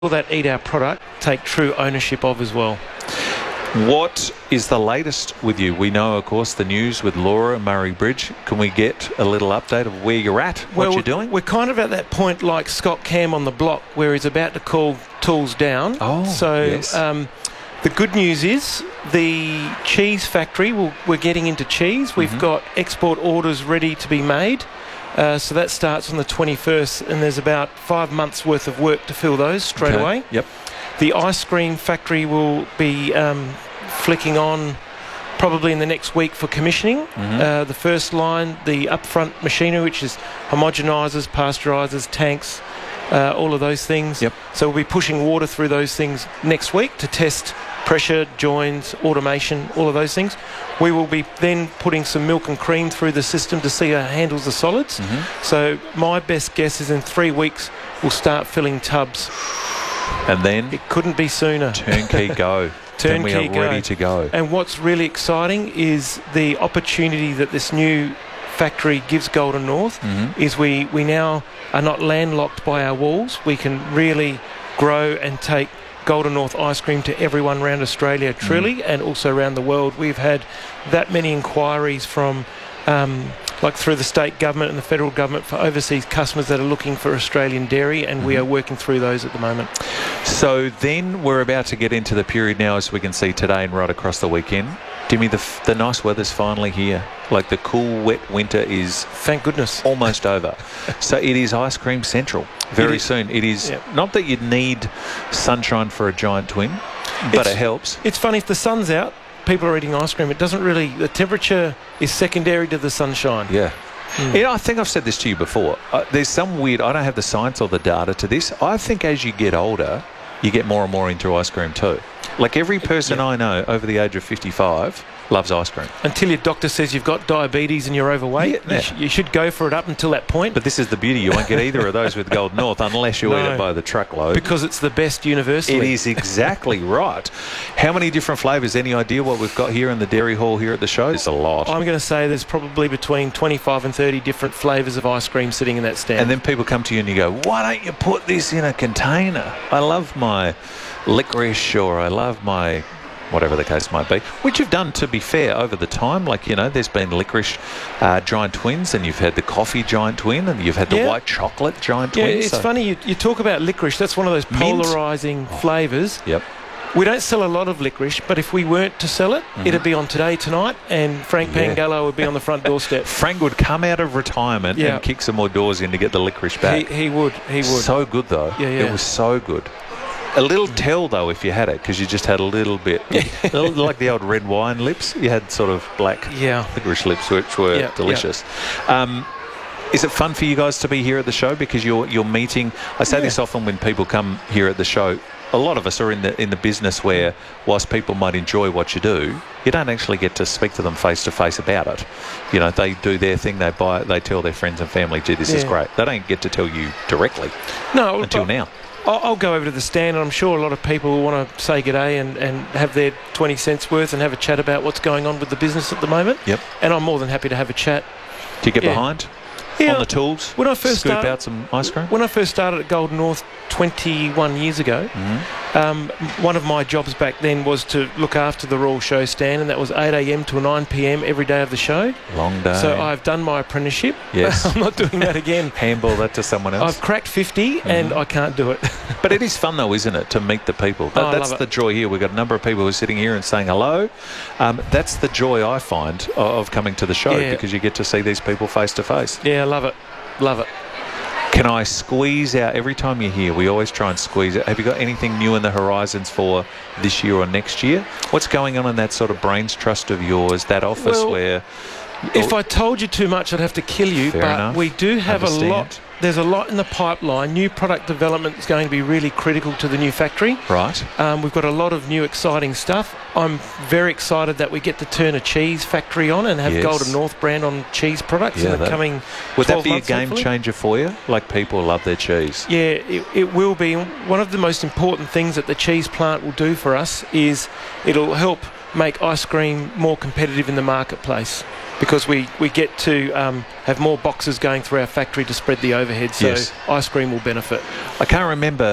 that eat our product take true ownership of as well. What is the latest with you? We know, of course, the news with Laura and Murray Bridge. Can we get a little update of where you're at, what you're doing? We're kind of at that point like Scott Cam on the block where he's about to call tools down. Oh, so yes. The good news is the cheese factory, we're getting into cheese. We've got export orders ready to be made. So that starts on the 21st, and there's about 5 months' worth of work to fill those straight away. Yep. The ice cream factory will be flicking on probably in the next week for commissioning. The first line, the upfront machinery, which is homogenisers, pasteurisers, tanks, all of those things. Yep. So we'll be pushing water through those things next week to test pressure, joins, automation, all of those things. We will be then putting some milk and cream through the system to see how it handles the solids. So my best guess is in 3 weeks we'll start filling tubs. And then It couldn't be sooner. turnkey go. Then we Turnkey are go. ready to go. And what's really exciting is the opportunity that this new factory gives Golden North is we now are not landlocked by our walls. We can really grow and take Golden North ice cream to everyone around Australia, truly, and also around the world. We've had that many inquiries from like through the state government and the federal government for overseas customers that are looking for Australian dairy, and we are working through those at the moment. So then we're about to get into the period now, as we can see today and right across the weekend. Jimmy, the nice weather's finally here. Like the cool, wet winter is Thank goodness. almost over. So it is ice cream central very soon. It is not that you need sunshine for a giant twin, but it helps. It's funny, if the sun's out, people are eating ice cream. It doesn't really, the temperature is secondary to the sunshine. Yeah. You know, I think I've said this to you before. There's some weird, I don't have the science or the data to this. I think as you get older, you get more and more into ice cream too. Like every person I know over the age of 55 loves ice cream. Until your doctor says you've got diabetes and you're overweight, you should go for it up until that point. But this is the beauty. You won't get either of those with Golden North unless you eat it by the truckload. Because it's the best universally. It is exactly right. How many different flavours? Any idea what we've got here in the dairy hall here at the show? It's a lot. I'm going to say there's probably between 25 and 30 different flavours of ice cream sitting in that stand. And then people come to you and you go, why don't you put this in a container? I love my licorice, or I love my whatever the case might be, which you've done, to be fair, over the time. Like, you know, there's been licorice giant twins, and you've had the coffee giant twin, and you've had the white chocolate giant twin. It's funny, you talk about licorice. That's one of those polarising flavours. Yep. We don't sell a lot of licorice, but if we weren't to sell it, it'd be on Today Tonight, and Frank Pangallo would be on the front doorstep. Frank would come out of retirement and kick some more doors in to get the licorice back. He would. So good, though. It was so good. A little tell, though, if you had it, because you just had a little bit. Like the old red wine lips. You had sort of black licorice lips, which were delicious. Is it fun for you guys to be here at the show? Because you're meeting... I say this often when people come here at the show. A lot of us are in the business where, whilst people might enjoy what you do, you don't actually get to speak to them face to face about it. You know, they do their thing, they buy it, they tell their friends and family, gee, this is great. They don't get to tell you directly until now. I'll go over to the stand, and I'm sure a lot of people will want to say g'day and have their 20 cents worth and have a chat about what's going on with the business at the moment. Yep. And I'm more than happy to have a chat. Do you get behind on the tools? When I first scoop started, out some ice cream? When I first started at Golden North 21 years ago, one of my jobs back then was to look after the Royal Show stand, and that was 8 a.m. to 9 p.m. every day of the show. Long day. So I've done my apprenticeship. Yes. I'm not doing that again. Handball that to someone else. I've cracked 50 and I can't do it. But it is fun, though, isn't it, to meet the people? That's the joy here. We've got a number of people who are sitting here and saying hello. That's the joy I find of coming to the show, because you get to see these people face to face. Yeah, I love it. Love it. Can I squeeze out, every time you're here, we always try and squeeze it. Have you got anything new in the horizons for this year or next year? What's going on in that sort of brains trust of yours, that office where... If I told you too much, I'd have to kill you. Fair enough. We do have a lot. There's a lot in the pipeline. New product development is going to be really critical to the new factory. Right. We've got a lot of new exciting stuff. I'm very excited that we get to turn a cheese factory on and have Golden North brand on cheese products in the coming 12 Would that be months, a game hopefully. changer for you? Like, people love their cheese. Yeah, it will be. One of the most important things that the cheese plant will do for us is it'll help make ice cream more competitive in the marketplace, because we get to have more boxes going through our factory to spread the overhead, so ice cream will benefit. I can't remember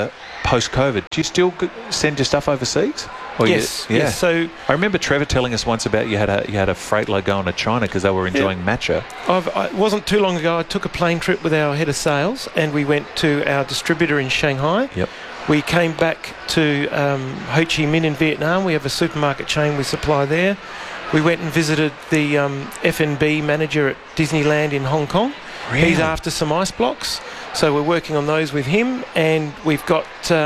post-COVID, do you still send your stuff overseas? Yes. So I remember Trevor telling us once about you had a freight load going to China because they were enjoying matcha. It wasn't too long ago. I took a plane trip with our head of sales, and we went to our distributor in Shanghai. Yep. We came back to Ho Chi Minh in Vietnam. We have a supermarket chain we supply there. We went and visited the F&B manager at Disneyland in Hong Kong. Really? He's after some ice blocks, so we're working on those with him, and we've got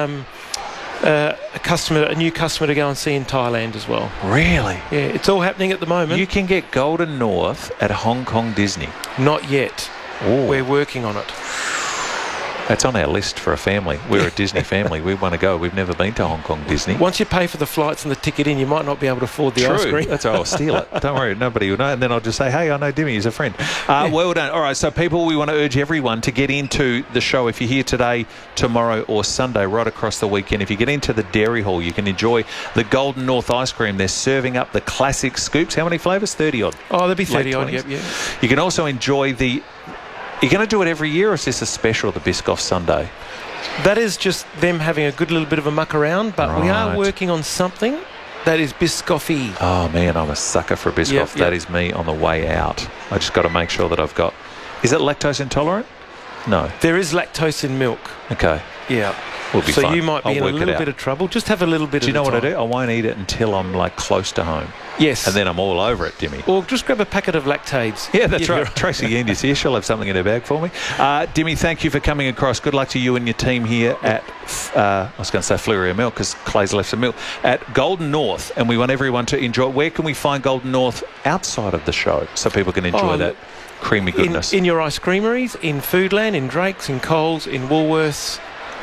a new customer to go and see in Thailand as well. Really? Yeah, it's all happening at the moment. You can get Golden North at Hong Kong Disney. Not yet. Ooh. We're working on it. That's on our list for a family. We're a Disney family. We want to go. We've never been to Hong Kong Disney. Once you pay for the flights and the ticket in, you might not be able to afford the ice cream. That's why I'll steal it. Don't worry, nobody will know. And then I'll just say, hey, I know Dimmy, he's a friend. Well done. All right, so people, we want to urge everyone to get into the show. If you're here today, tomorrow or Sunday, right across the weekend, if you get into the Dairy Hall, you can enjoy the Golden North ice cream. They're serving up the classic scoops. How many flavours? 30-odd. Oh, there'll be 30-odd, yep. You can also enjoy the... You're going to do it every year, or is this a special, the Biscoff Sundae? That is just them having a good little bit of a muck around, but we are working on something that is Biscoffy. Oh, man, I'm a sucker for a Biscoff. Yep. That is me on the way out. I just got to make sure that I've got... Is it lactose intolerant? No. There is lactose in milk. Okay. Yeah. Will be so fun. You might be in a little bit of trouble. Just have a little bit of Do you know what I time. do? I won't eat it until I'm like close to home. Yes. And then I'm all over it, Dimmy. Or just grab a packet of Lactades. Yeah, that's right. Tracy Yandy's here. She'll have something in her bag for me. Dimmy, thank you for coming across. Good luck to you and your team here at, I was going to say Fleury Milk because Clay's left some milk, at Golden North. And we want everyone to enjoy. Where can we find Golden North outside of the show so people can enjoy that creamy goodness? In your ice creameries, in Foodland, in Drake's, in Coles, in Woolworths,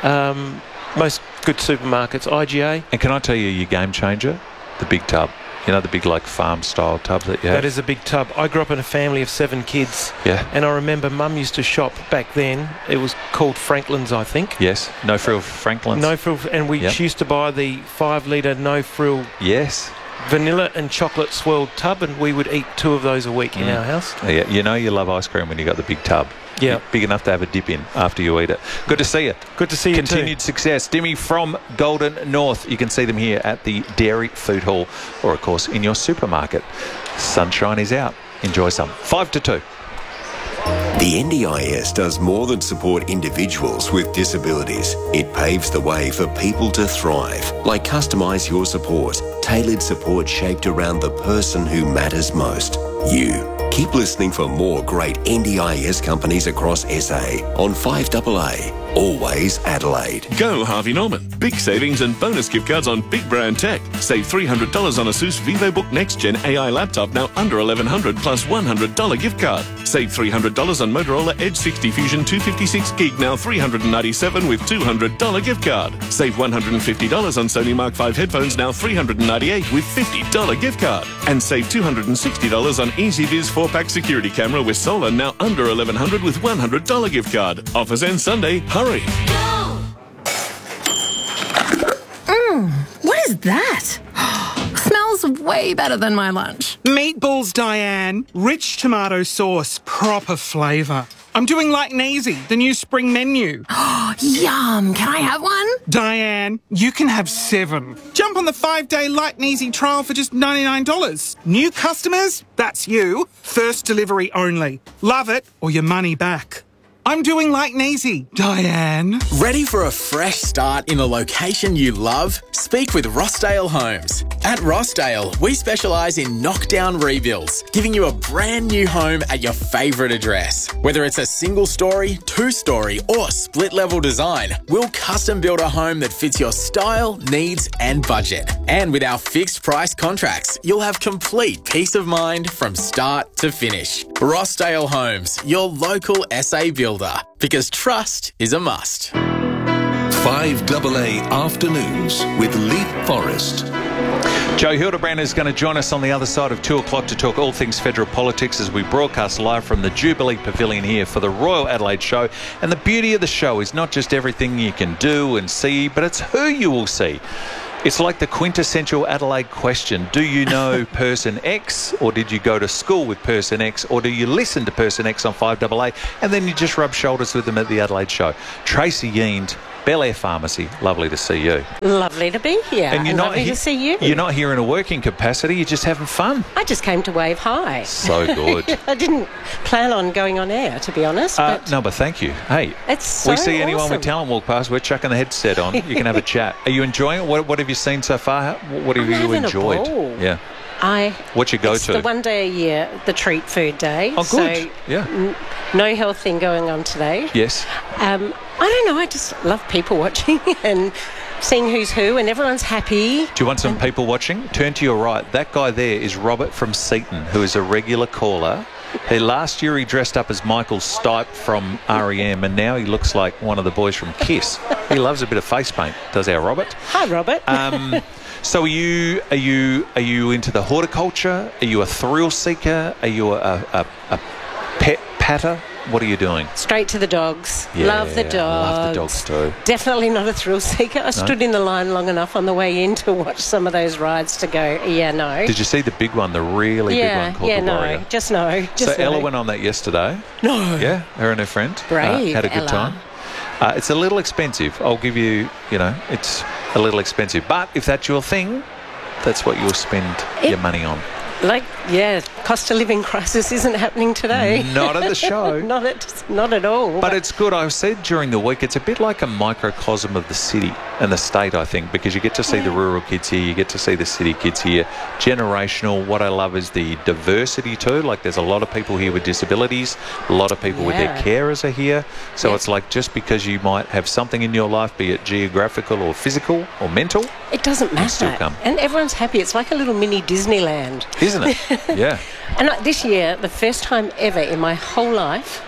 most good supermarkets, IGA. And can I tell you your game changer? The big tub. You know, the big, like, farm-style tubs that you have? That is a big tub. I grew up in a family of 7 kids. Yeah. And I remember Mum used to shop back then. It was called Franklin's, I think. Yes. No frill Franklin's. No frill. And she used to buy the 5-litre no frill. Yes. Vanilla and chocolate swirled tub, and we would eat 2 of those a week in our house. Yeah, you know you love ice cream when you got the big tub. Yeah. Big enough to have a dip in after you eat it. Good to see you. Good to see you too. Continued success. Dimmy from Golden North. You can see them here at the Dairy Food Hall or, of course, in your supermarket. Sunshine is out. Enjoy some. 5 to 2. The NDIS does more than support individuals with disabilities. It paves the way for people to thrive, like Customise Your Support, tailored support shaped around the person who matters most, you. Keep listening for more great NDIS companies across SA on 5AA. Always Adelaide. Go Harvey Norman. Big savings and bonus gift cards on big brand tech. Save $300 on ASUS VivoBook Next Gen AI laptop, now under $1,100 plus $100 gift card. Save $300 on Motorola Edge 60 Fusion 256 gig, now $397 with $200 gift card. Save $150 on Sony Mark 5 headphones, now $398 with $50 gift card. And save $260 on EasyViz 4-pack security camera with solar, now under $1,100 with $100 gift card. Offers end Sunday. Hurry. What is that? Smells way better than my lunch. Meatballs, Diane. Rich tomato sauce. Proper flavour. I'm doing like Neasy, the new spring menu. Yum. Can I have one? Diane, you can have 7. Jump on the 5-day Like Neasy trial for just $99. New customers? That's you. First delivery only. Love it or your money back. I'm doing like Neasy, Diane. Ready for a fresh start in a location you love? Speak with Rossdale Homes. At Rossdale, we specialise in knockdown rebuilds, giving you a brand new home at your favourite address. Whether it's a single story, 2-story or split level design, we'll custom build a home that fits your style, needs and budget. And with our fixed price contracts, you'll have complete peace of mind from start to finish. Rossdale Homes, your local SA builder, because trust is a must. 5AA Afternoons with Leith Forrest. Joe Hildebrand is going to join us on the other side of 2 o'clock to talk all things federal politics as we broadcast live from the Jubilee Pavilion here for the Royal Adelaide Show. And the beauty of the show is not just everything you can do and see, but it's who you will see. It's like the quintessential Adelaide question. Do you know person X, or did you go to school with person X, or do you listen to person X on 5AA and then you just rub shoulders with them at the Adelaide Show? Tracy Yend Bel Air Pharmacy, lovely to see you. Lovely to be here. And lovely to see you. You're not here in a working capacity, you're just having fun. I just came to wave hi. So good. I didn't plan on going on air, to be honest. But thank you. Hey, it's so we see anyone awesome. with talent walk past, we're chucking the headset on. You can have a chat. Are you enjoying it? What have you seen so far? What have you enjoyed? A ball. Yeah. What's your go-to? It's the one day a year, the treat food day. Oh, good. So yeah. No health thing going on today. Yes. I don't know. I just love people watching and seeing who's who, and everyone's happy. Do you want some people watching? Turn to your right. That guy there is Robert from Seaton, who is a regular caller. Last year he dressed up as Michael Stipe from R.E.M. and now he looks like one of the boys from Kiss. He loves a bit of face paint, does our Robert. Hi, Robert. So are you into the horticulture? Are you a thrill seeker? Are you a pet patter? What are you doing? Straight to the dogs. Yeah, love the dogs. Love the dogs too. Definitely not a thrill seeker. I stood in the line long enough on the way in to watch some of those rides to go, yeah, no. Did you see the big one, the really big one called the Warrior? No. Just no. So Ella went on that yesterday. No. Yeah, her and her friend. Brave, had a good Ella. time. It's a little expensive. I'll give you, it's a little expensive. But if that's your thing, that's what you'll spend your money on. Cost of living crisis isn't happening today. Not at the show. Not at all. But it's good. I said during the week, it's a bit like a microcosm of the city and the state, I think, because you get to see the rural kids here, you get to see the city kids here. Generational. What I love is the diversity too. Like there's a lot of people here with disabilities, a lot of people with their carers are here. So it's like just because you might have something in your life, be it geographical or physical or mental, it doesn't matter. Still come. And everyone's happy. It's like a little mini Disneyland. Isn't it? Yeah. And this year, the first time ever in my whole life,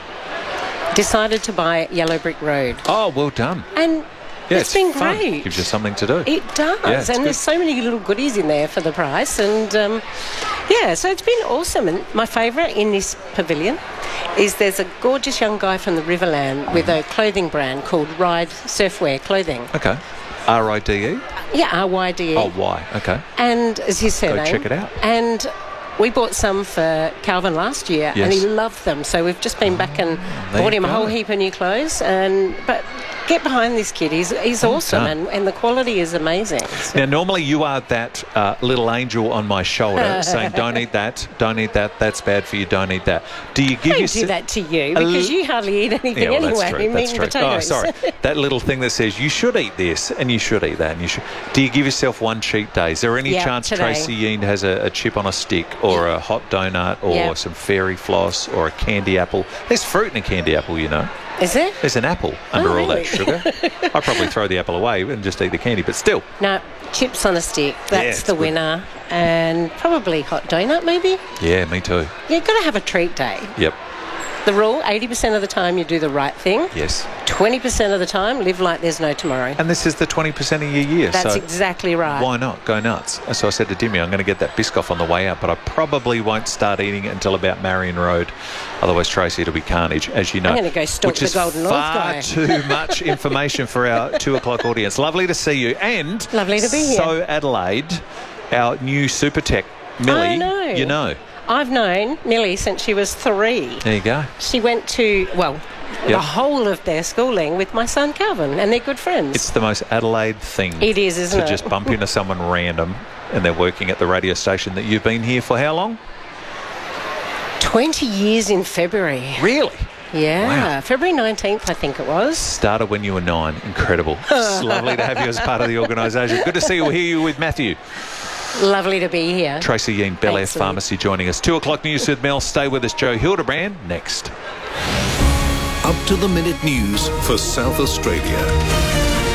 decided to buy Yellow Brick Road. Oh, well done. And it's been fun. great. Gives you something to do. It does. Yeah, and there's so many little goodies in there for the price. And, so it's been awesome. And my favourite in this pavilion is there's a gorgeous young guy from the Riverland with a clothing brand called Ride Surfwear Clothing. Okay. R-I-D-E? Yeah, R-Y-D-E. Oh, Y. Okay. And as his surname. Go check it out. And we bought some for Calvin last year, and he loved them. So we've just been back and bought him a whole heap of new clothes. But get behind this kid. He's awesome, and the quality is amazing. So. Now, normally you are that little angel on my shoulder saying, don't eat that, that's bad for you, don't eat that. Do you give I don't do that to you because you hardly eat anything anyway. That's true. That's true. Potatoes. Oh, sorry. That little thing that says you should eat this and you should eat that. And you should. Do you give yourself one cheat day? Is there any chance today. Tracy Yeend has a chip on a stick or a hot donut or some fairy floss or a candy apple? There's fruit in a candy apple, you know. Is there? There's an apple under all that sugar. I'd probably throw the apple away and just eat the candy, but still. No, chips on a stick. That's the winner. And probably hot donut, maybe? Yeah, me too. You've got to have a treat day. Yep. The rule, 80% of the time you do the right thing. Yes. 20% of the time, live like there's no tomorrow. And this is the 20% of your year. That's exactly right. Why not? Go nuts. So I said to Dimmy, I'm going to get that Biscoff on the way out, but I probably won't start eating it until about Marion Road. Otherwise, Tracy, it'll be carnage, as you know. I'm going to go stalk the Golden North guy. Which is far too much information for our 2 o'clock audience. Lovely to see you. And lovely to be here. So Adelaide, our new super tech, Millie, I know. You know. I've known Millie since she was 3. There you go. She went to, the whole of their schooling with my son Calvin, and they're good friends. It's the most Adelaide thing. It is, isn't it? To just bump into someone random and they're working at the radio station that you've been here for how long? 20 years in February. Really? Yeah, wow. February 19th, I think it was. Started when you were 9. Incredible. It's lovely to have you as part of the organisation. Good to see you. We'll hear you with Matthew. Lovely to be here. Tracy Yeend, Bel Air Pharmacy, joining us. 2 o'clock news with Mel. Stay with us. Joe Hildebrand next. Up to the minute news for South Australia.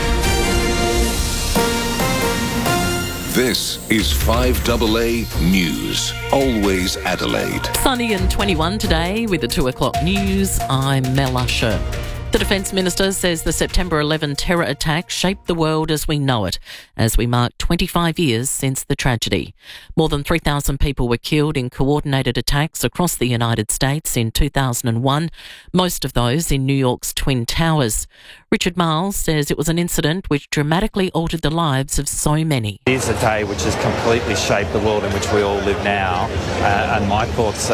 This is 5AA News. Always Adelaide. Sunny and 21 today with the 2 o'clock news. I'm Mel Usher. The Defence Minister says the September 11 terror attack shaped the world as we know it, as we mark 25 years since the tragedy. More than 3,000 people were killed in coordinated attacks across the United States in 2001, most of those in New York's Twin Towers. Richard Miles says it was an incident which dramatically altered the lives of so many. It is a day which has completely shaped the world in which we all live now, and my thoughts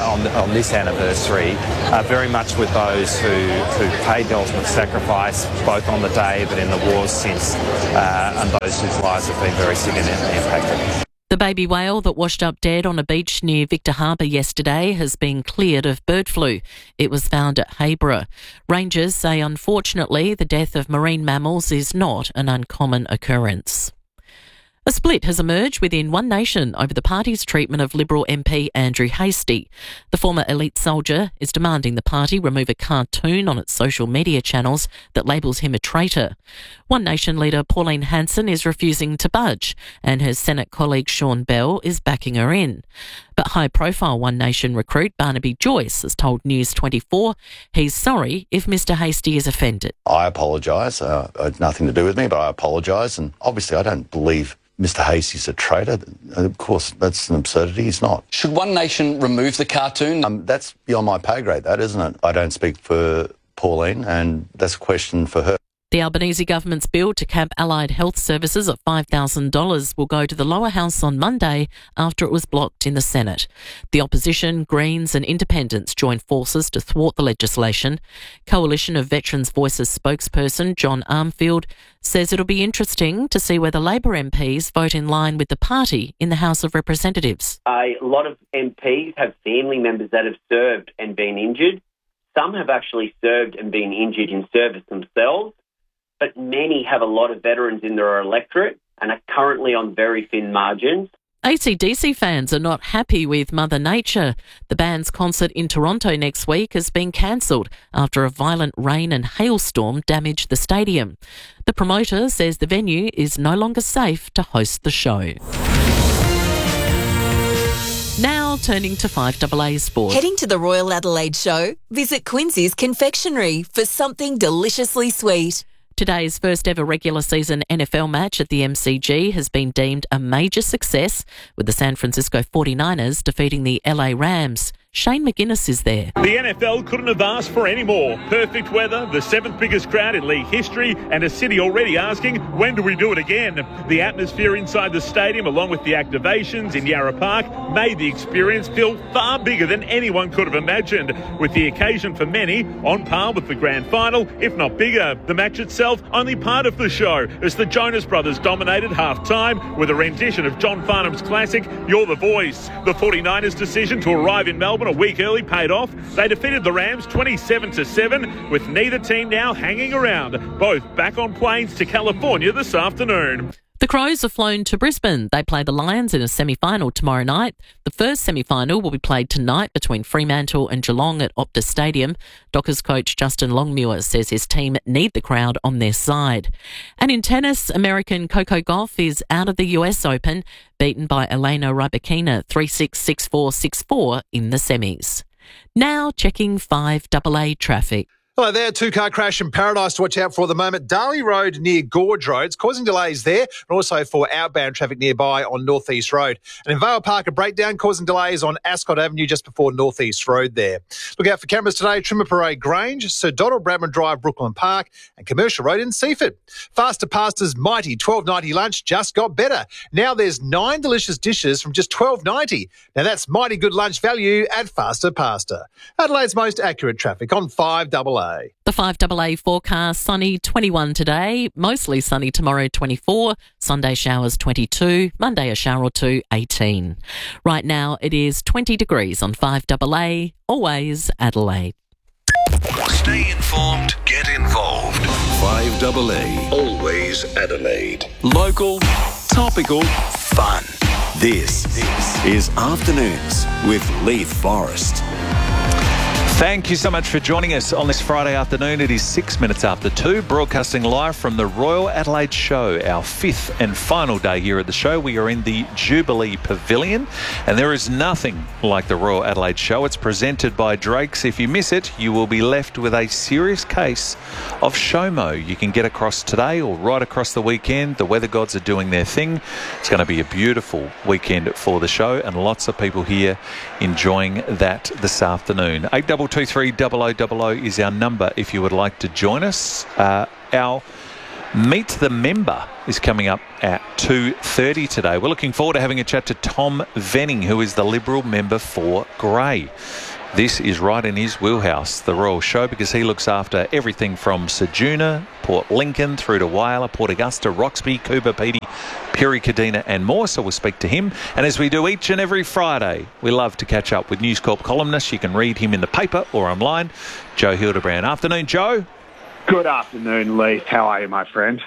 on this anniversary are very much with those who paid the ultimate sacrifice, both on the day but in the wars since, and those whose lives have been very significantly impacted. The baby whale that washed up dead on a beach near Victor Harbour yesterday has been cleared of bird flu. It was found at Hayborough. Rangers say, unfortunately, the death of marine mammals is not an uncommon occurrence. A split has emerged within One Nation over the party's treatment of Liberal MP Andrew Hastie. The former elite soldier is demanding the party remove a cartoon on its social media channels that labels him a traitor. One Nation leader Pauline Hanson is refusing to budge, and her Senate colleague Sean Bell is backing her in. But high-profile One Nation recruit Barnaby Joyce has told News 24 he's sorry if Mr Hastie is offended. I apologise. It had nothing to do with me, but I apologise, and obviously I don't believe Mr Hastie's a traitor. Of course, that's an absurdity. He's not. Should One Nation remove the cartoon? That's beyond my pay grade, that, isn't it? I don't speak for Pauline, and that's a question for her. The Albanese government's bill to cap allied health services at $5,000 will go to the lower house on Monday after it was blocked in the Senate. The opposition, Greens and Independents joined forces to thwart the legislation. Coalition of Veterans Voices spokesperson John Armfield says it'll be interesting to see whether Labor MPs vote in line with the party in the House of Representatives. A lot of MPs have family members that have served and been injured. Some have actually served and been injured in service themselves, but many have a lot of veterans in their electorate and are currently on very thin margins. AC/DC fans are not happy with Mother Nature. The band's concert in Toronto next week has been cancelled after a violent rain and hailstorm damaged the stadium. The promoter says the venue is no longer safe to host the show. Now turning to 5AA Sport. Heading to the Royal Adelaide Show? Visit Quincy's Confectionery for something deliciously sweet. Today's first ever regular season NFL match at the MCG has been deemed a major success, with the San Francisco 49ers defeating the LA Rams. Shane McGuinness is there. The NFL couldn't have asked for any more. Perfect weather, the 7th biggest crowd in league history, and a city already asking, when do we do it again? The atmosphere inside the stadium, along with the activations in Yarra Park, made the experience feel far bigger than anyone could have imagined, with the occasion for many on par with the grand final, if not bigger. The match itself only part of the show, as the Jonas Brothers dominated half-time with a rendition of John Farnham's classic, You're the Voice. The 49ers' decision to arrive in Melbourne a week early paid off. They defeated the Rams 27-7, with neither team now hanging around, both back on planes to California this afternoon. The Crows have flown to Brisbane. They play the Lions in a semi-final tomorrow night. The first semi-final will be played tonight between Fremantle and Geelong at Optus Stadium. Dockers coach Justin Longmuir says his team need the crowd on their side. And in tennis, American Coco Gauff is out of the US Open, beaten by Elena Rybakina 3-6, 6-4, 6-4 in the semis. Now checking 5AA traffic. Hello there, two-car crash in Paradise to watch out for the moment. Darley Road near Gorge Road. It's causing delays there, and also for outbound traffic nearby on North East Road. And in Vale Park, a breakdown causing delays on Ascot Avenue just before North East Road there. Look out for cameras today, Trimmer Parade Grange, Sir Donald Bradman Drive, Brooklyn Park, and Commercial Road in Seaford. Faster Pasta's mighty $12.90 lunch just got better. Now there's 9 delicious dishes from just $12.90. Now that's mighty good lunch value at Faster Pasta. Adelaide's most accurate traffic on 5AA. The 5AA forecast, sunny 21 today, mostly sunny tomorrow 24, Sunday showers 22, Monday a shower or two 18. Right now it is 20 degrees on 5AA, always Adelaide. Stay informed, get involved. 5AA, always Adelaide. Local, topical, fun. This is Afternoons with Leith Forrest. Thank you so much for joining us on this Friday afternoon. It is 6 minutes after 2, broadcasting live from the Royal Adelaide Show, our 5th and final day here at the show. We are in the Jubilee Pavilion, and there is nothing like the Royal Adelaide Show. It's presented by Drake's. If you miss it, you will be left with a serious case of SHOMO. You can get across today or right across the weekend. The weather gods are doing their thing. It's going to be a beautiful weekend for the show, and lots of people here enjoying that this afternoon. 822 0423 0000 is our number if you would like to join us. Our Meet the Member is coming up at 2:30 today. We're looking forward to having a chat to Tom Venning, who is the Liberal member for Grey. This is right in his wheelhouse, the Royal Show, because he looks after everything from Ceduna, Port Lincoln, through to Whyalla, Port Augusta, Roxby, Coober Pedy, Piri-Kadina and more, so we'll speak to him. And as we do each and every Friday, we love to catch up with News Corp columnists. You can read him in the paper or online. Joe Hildebrand. Afternoon, Joe. Good afternoon, Lee. How are you, my friend?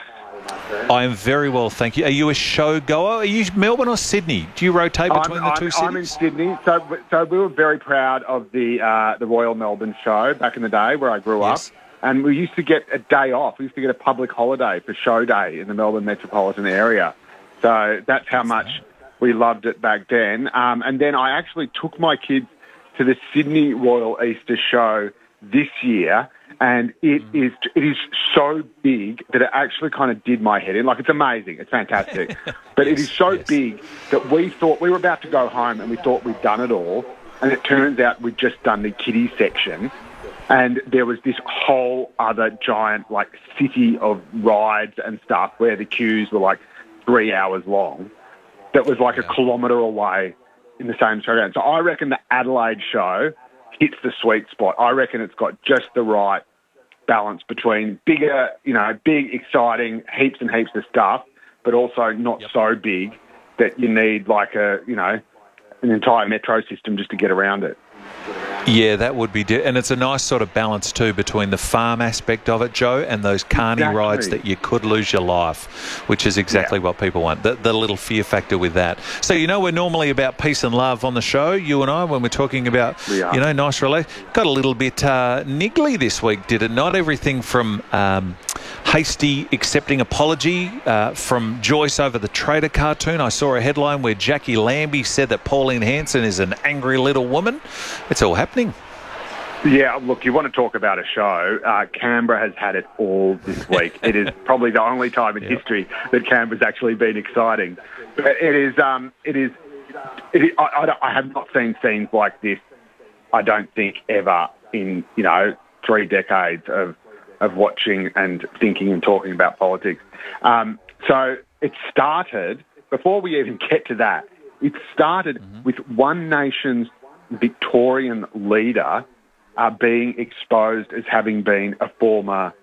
I am very well, thank you. Are you a show goer? Are you Melbourne or Sydney? Do you rotate between the two cities? I'm in Sydney. So we were very proud of the Royal Melbourne show back in the day where I grew up. And we used to get a day off. We used to get a public holiday for show day in the Melbourne metropolitan area. So that's how much we loved it back then. And then I actually took my kids to the Sydney Royal Easter Show this year. And it is so big that it actually kind of did my head in. Like, it's amazing. It's fantastic. But it is so big that we thought we were about to go home and we thought we'd done it all. And it turns out we'd just done the kiddie section. And there was this whole other giant, like, city of rides and stuff where the queues were, like, 3 hours long. That was, like, a kilometre away in the same showground. So I reckon the Adelaide show hits the sweet spot. I reckon it's got just the right balance between bigger, big, exciting, heaps and heaps of stuff, but also not so big that you need like an entire metro system just to get around it. Yeah, that would be... and it's a nice sort of balance too between the farm aspect of it, Joe, and those carny rides that you could lose your life, which is exactly what people want, the little fear factor with that. So, we're normally about peace and love on the show, you and I, when we're talking about, nice relax. Got a little bit niggly this week, did it not? Everything from hasty accepting apology from Joyce over the Trader cartoon. I saw a headline where Jackie Lambie said that Pauline Hanson is an angry little woman. It's all happening. Yeah, look, you want to talk about a show. Canberra has had it all this week. It is probably the only time in history that Canberra's actually been exciting. But I have not seen scenes like this, I don't think, ever in, 3 decades of watching and thinking and talking about politics. So it started, before we even get to that, it started with One Nation's Victorian leader being exposed as having been a former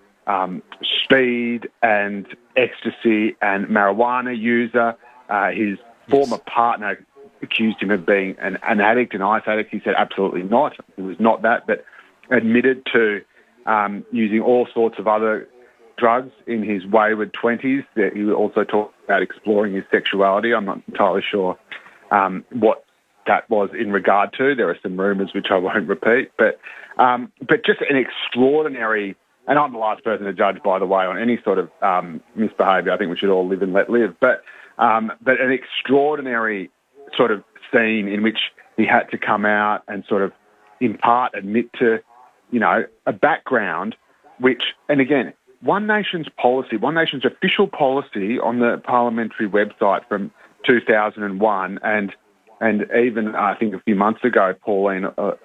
speed and ecstasy and marijuana user. His former partner accused him of being an addict, an ice addict. He said absolutely not. He was not that, but admitted to using all sorts of other drugs in his wayward 20s. He also talked about exploring his sexuality. I'm not entirely sure what that was in regard to. There are some rumours which I won't repeat, but just an extraordinary, and I'm the last person to judge, by the way, on any sort of misbehaviour. I think we should all live and let live, but an extraordinary sort of scene in which he had to come out and sort of in part admit to, a background which, and again, One Nation's policy, One Nation's official policy on the parliamentary website from 2001 and even, I think, a few months ago, Pauline,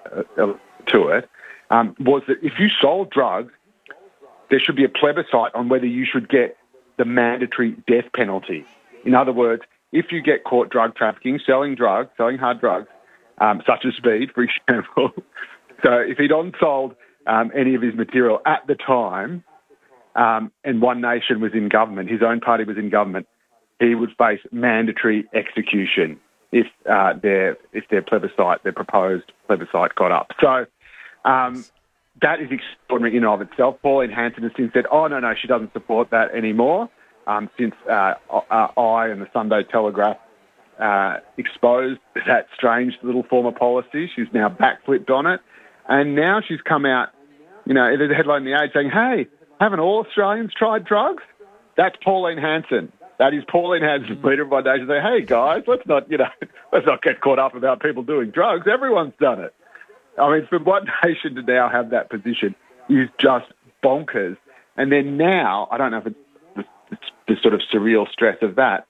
to it, was that if you sold drugs, there should be a plebiscite on whether you should get the mandatory death penalty. In other words, if you get caught drug trafficking, selling hard drugs, such as speed, for example, so if he'd on-sold any of his material at the time, and One Nation was in government, his own party was in government, he would face mandatory execution if their plebiscite, their proposed plebiscite, got up. So that is extraordinary in and of itself. Pauline Hanson has since said, oh, no, she doesn't support that anymore, since I and the Sunday Telegraph exposed that strange little form of policy. She's now backflipped on it. And now she's come out, there's a headline in The Age saying, hey, haven't all Australians tried drugs? That's Pauline Hanson. That is Pauline Hanson, leader of One Nation, saying, hey, guys, let's not get caught up about people doing drugs. Everyone's done it. I mean, for One Nation to now have that position is just bonkers. And then now, I don't know if it's the sort of surreal stress of that,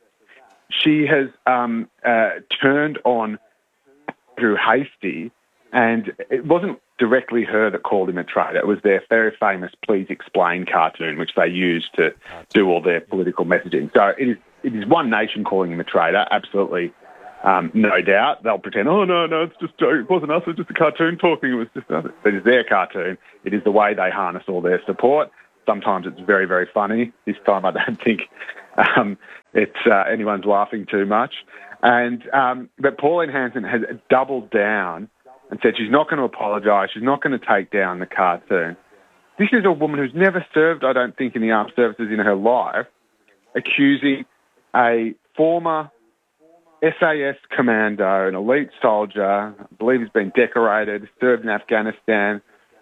she has turned on Andrew Hastie, And it wasn't directly her that called him a traitor. It was their very famous Please Explain cartoon, which they used to do all their political messaging. So it is One Nation calling him a traitor, absolutely, no doubt. They'll pretend, oh, no, it's just, it wasn't us, it was just a cartoon talking, it was just us. It is their cartoon. It is the way they harness all their support. Sometimes it's very, very funny. This time I don't think anyone's laughing too much. But Pauline Hanson has doubled down and said she's not going to apologise, she's not going to take down the cartoon. This is a woman who's never served, I don't think, in the armed services in her life, accusing a former SAS commando, an elite soldier, I believe he's been decorated, served in Afghanistan,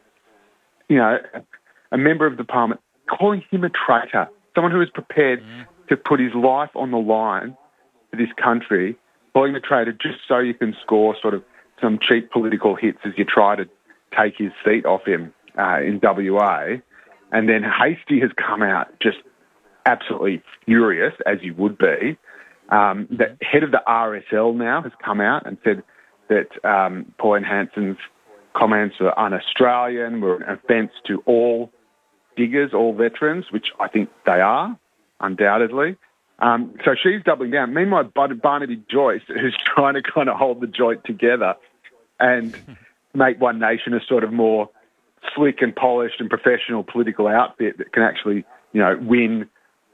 a member of the parliament, calling him a traitor, someone who is prepared to put his life on the line for this country, calling him a traitor just so you can score sort of some cheap political hits as you try to take his seat off him in WA. And then Hastie has come out just absolutely furious, as you would be. The head of the RSL now has come out and said that Pauline Hanson's comments were un-Australian, were an offence to all diggers, all veterans, which I think they are, undoubtedly. So she's doubling down. Meanwhile, Barnaby Joyce, who's trying to kind of hold the joint together and make One Nation a sort of more slick and polished and professional political outfit that can actually, win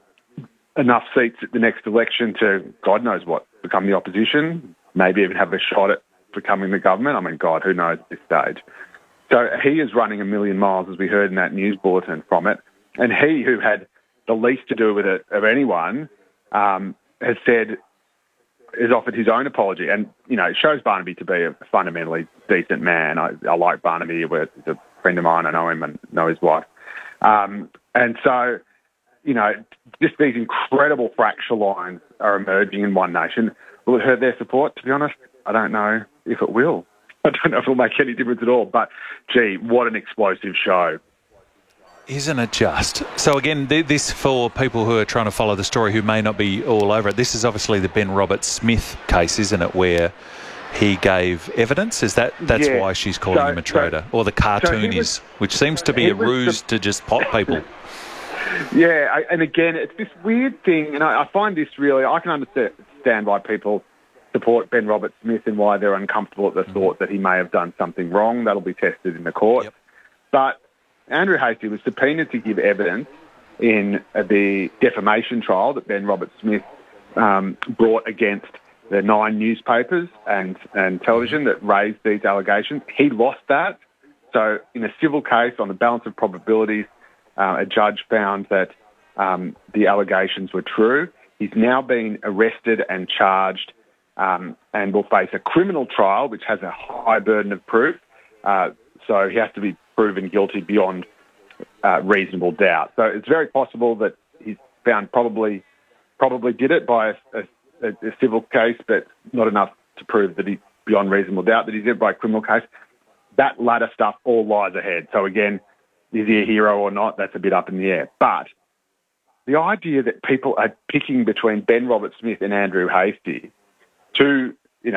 enough seats at the next election to, God knows what, become the opposition, maybe even have a shot at becoming the government. I mean, God, who knows at this stage. So he is running a million miles, as we heard in that news bulletin from it. And he, who had the least to do with it of anyone, has offered his own apology. And, it shows Barnaby to be a fundamentally decent man. I like Barnaby. He's a friend of mine. I know him and know his wife. And so, just these incredible fracture lines are emerging in One Nation. Will it hurt their support? To be honest, I don't know if it will. I don't know if it'll make any difference at all. But, gee, what an explosive show. Isn't it just? So again, this, for people who are trying to follow the story who may not be all over it, this is obviously the Ben Roberts-Smith case, isn't it, where he gave evidence? That's why she's calling him a traitor? Or the cartoon is, which seems to be a ruse to just pot people. Yeah, and again, it's this weird thing, and I find this really, I can understand why people support Ben Roberts-Smith and why they're uncomfortable at the thought that he may have done something wrong. That'll be tested in the court. Yep. But Andrew Hastie was subpoenaed to give evidence in the defamation trial that Ben Roberts-Smith brought against the 9 newspapers and television that raised these allegations. He lost that. So in a civil case, on the balance of probabilities, a judge found that the allegations were true. He's now been arrested and charged and will face a criminal trial, which has a high burden of proof. So he has to be proven guilty beyond reasonable doubt. So it's very possible that he's found probably did it by a civil case, but not enough to prove that he, beyond reasonable doubt, that he did it by a criminal case. That latter stuff all lies ahead. So again, is he a hero or not? That's a bit up in the air. But the idea that people are picking between Ben Roberts-Smith and Andrew Hastie, two,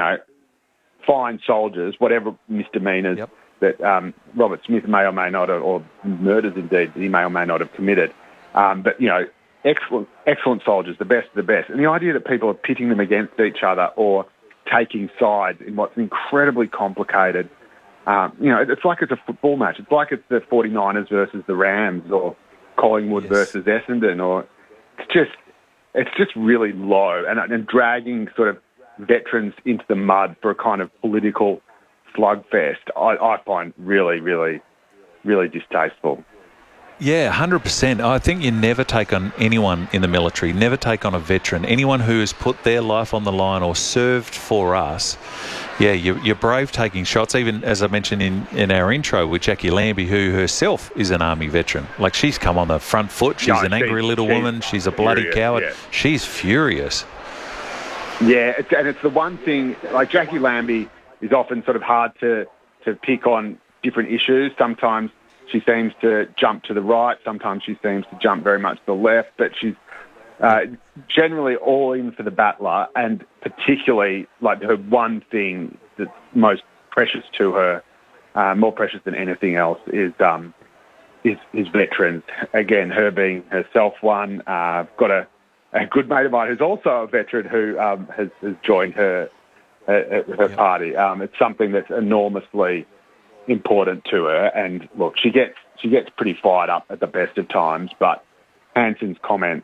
fine soldiers, whatever misdemeanours that Roberts-Smith may or may not have, or murders indeed, he may or may not have committed. But, excellent soldiers, the best of the best. And the idea that people are pitting them against each other or taking sides in what's an incredibly complicated, it's like it's a football match. It's like it's the 49ers versus the Rams or Collingwood versus Essendon, or it's just really low and dragging sort of veterans into the mud for a kind of political slugfest. I find really, really, really distasteful. Yeah, 100%. I think you never take on anyone in the military, never take on a veteran, anyone who has put their life on the line or served for us. Yeah, you're brave taking shots, even as I mentioned in our intro with Jackie Lambie, who herself is an Army veteran. Like, she's come on the front foot. She's an angry little woman. She's a bloody coward. Yeah. She's furious. Yeah, it's the one thing, like Jackie Lambie is often sort of hard to pick on different issues. Sometimes she seems to jump to the right. Sometimes she seems to jump very much to the left. But she's generally all in for the battler, and particularly, like, her one thing that's most precious to her more precious than anything else is veterans. Again, her being herself one. Got a good mate of mine who's also a veteran who has joined her party. It's something that's enormously important to her. And look, she gets pretty fired up at the best of times, but Hanson's comments,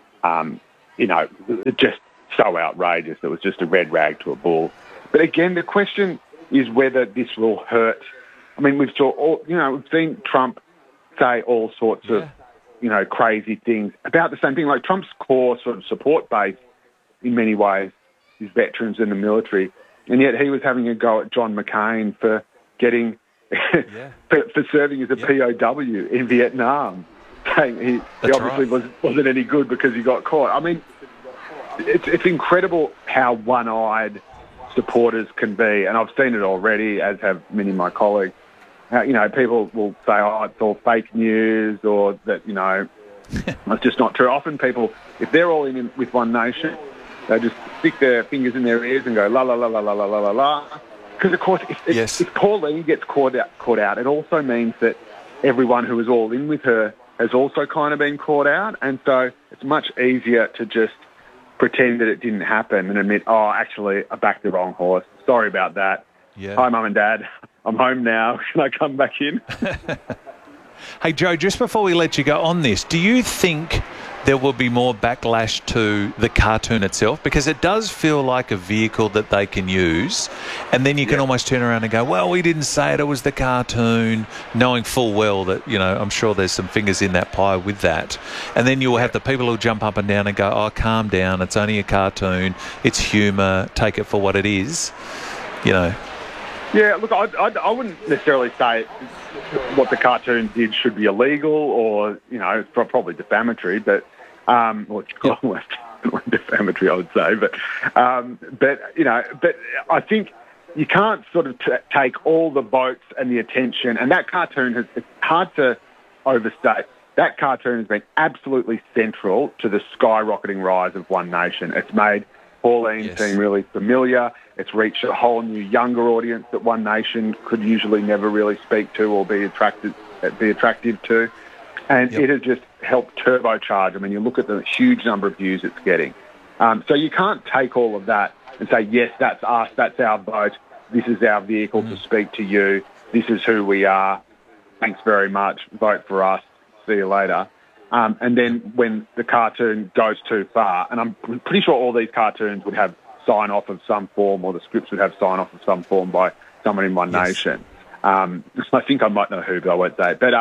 just so outrageous. It was just a red rag to a bull. But again, the question is whether this will hurt. I mean, we've seen Trump say all sorts of, crazy things about the same thing. Like Trump's core sort of support base, in many ways, is veterans in the military, and yet he was having a go at John McCain for getting for serving as a POW in Vietnam, saying he obviously wasn't any good because he got caught. I mean, it's incredible how one-eyed supporters can be, and I've seen it already, as have many of my colleagues. People will say, "Oh, it's all fake news," or that it's just not true. Often people, if they're all in with One Nation, they just stick their fingers in their ears and go la la la la la la la la la. Because of course, if Pauline gets caught out, it also means that everyone who was all in with her has also kind of been caught out, and so it's much easier to just pretend that it didn't happen and admit, "Oh, actually, I backed the wrong horse. Sorry about that. Yeah. Hi, Mum and Dad. I'm home now. Can I come back in?" Hey, Joe, just before we let you go on this, do you think there will be more backlash to the cartoon itself? Because it does feel like a vehicle that they can use, and then you can almost turn around and go, "Well, we didn't say it was the cartoon," knowing full well that, I'm sure there's some fingers in that pie with that. And then you'll have the people who jump up and down and go, "Oh, calm down, it's only a cartoon, it's humour, take it for what it is," Yeah, look, I wouldn't necessarily say what the cartoon did should be illegal or, it's probably defamatory, but, defamatory, I would say, but I think you can't sort of take all the votes and the attention, and that cartoon it's hard to overstate. That cartoon has been absolutely central to the skyrocketing rise of One Nation. It's made Pauline seem really familiar. It's reached a whole new younger audience that One Nation could usually never really speak to or be attractive to. And it has just helped turbocharge. I mean, you look at the huge number of views it's getting. So you can't take all of that and say, yes, that's us, that's our vote, this is our vehicle to speak to you, this is who we are, thanks very much, vote for us, see you later. And then when the cartoon goes too far, and I'm pretty sure all these cartoons would have sign-off of some form, or the scripts would have sign-off of some form by someone in One Nation. I think I might know who, but I won't say it. But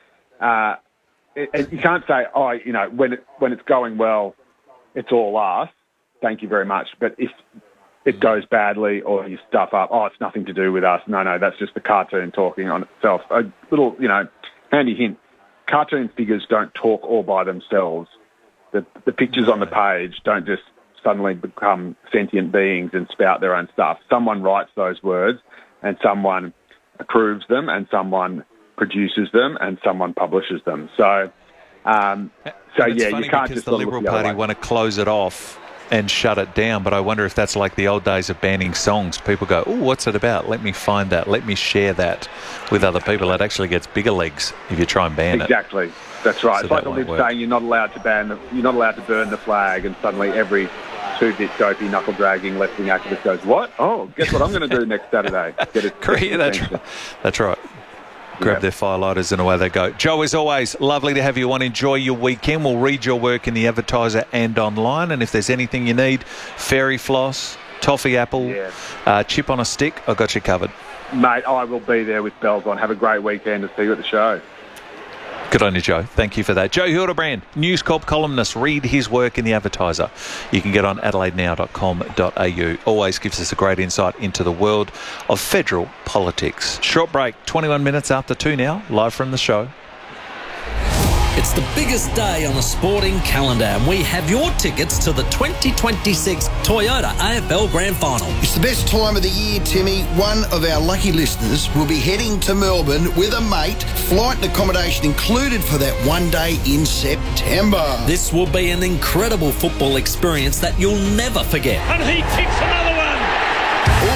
you can't say, when it's going well, it's all us, thank you very much. But if it goes badly or you stuff up, it's nothing to do with us. No, that's just the cartoon talking on itself. A little, handy hint. Cartoon figures don't talk all by themselves. The pictures on the page don't just suddenly become sentient beings and spout their own stuff. Someone writes those words, and someone approves them, and someone produces them, and someone publishes them. So, you can't just. The Liberal Party want to close it off and shut it down, but I wonder if that's like the old days of banning songs. People go, "Oh, what's it about? Let me find that. Let me share that with other people." It actually gets bigger legs if you try and ban it. Exactly, that's right. So it's like the Lib saying you're not allowed to burn the flag, and suddenly every two-bit dopey knuckle dragging left-wing activist goes, "What? Oh, guess what I'm going to do next Saturday?" That's right. Grab their firelighters and away they go. Joe, as always, lovely to have you on. Enjoy your weekend. We'll read your work in the Advertiser and online. And if there's anything you need, fairy floss, toffee apple, chip on a stick, I've got you covered. Mate, I will be there with bells on. Have a great weekend and see you at the show. Good on you, Joe. Thank you for that. Joe Hildebrand, News Corp columnist. Read his work in the Advertiser. You can get on adelaidenow.com.au. Always gives us a great insight into the world of federal politics. Short break, 21 minutes after 2 now, live from the show. It's the biggest day on the sporting calendar, and we have your tickets to the 2026 Toyota AFL Grand Final. It's the best time of the year, Timmy. One of our lucky listeners will be heading to Melbourne with a mate, flight and accommodation included for that one day in September. This will be an incredible football experience that you'll never forget. And he kicks another one. All you need